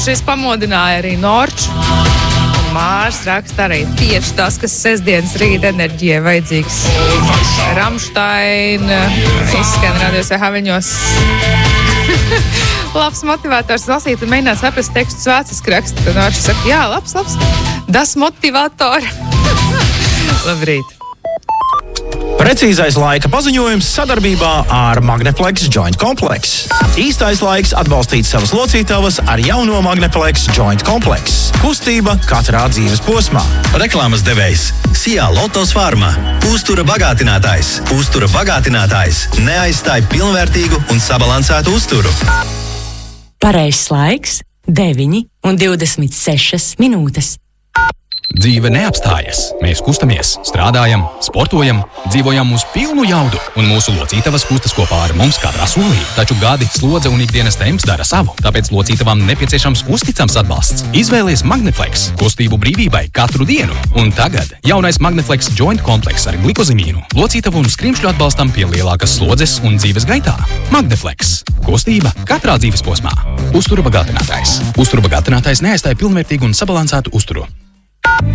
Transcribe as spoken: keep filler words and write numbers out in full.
šis pamodināja arī Norču. Mārs raksta arī tieši tas, kas sestdienas rīta enerģijai vajadzīgs. Ramštain izskan radios vai haviņos. Labs motivators lasīt un mēģināt saprast tekstu svēciski raksta. Tad Norča saka, jā, labs, labs. Das motivator. Labrīt. Precīzais laika paziņojums sadarbībā ar Magneflex Joint Complex. Īstais laiks atbalstīt savas locītavas ar jauno Magneflex Joint Complex. Kustība katrā dzīves posmā. Reklāmas devējs Sijā Lotos Farma. Uztura bagātinātājs. Uztura bagātinātājs neaizstāj pilnvērtīgu un sabalansētu uzturu. Pareizs laiks – deviņi un divdesmit sešas minūtes. Dzīve neapstājas. Mēs kustamies, strādājam, sportojam, dzīvojam uz pilnu jaudu, un mūsu locītavas kustas kopā ar mums katrā solī. Taču gadi, slodze un ikdienas temps dara savu, tāpēc locītavām nepieciešams uzticams atbalsts. Izvēlies Magneflex kustību brīvībai katru dienu. Un tagad jaunais Magneflex Joint Complex ar glikozimīnu, locītavu un skrimšļu atbalstam pie lielākas slodzes un dzīves gaitā. Magneflex kustība katrā dzīves posmā. Uztura bagātinātājs. Uztura bagātinātājs neaizstāja pilnvērtīgu un sabalansētu uzturu.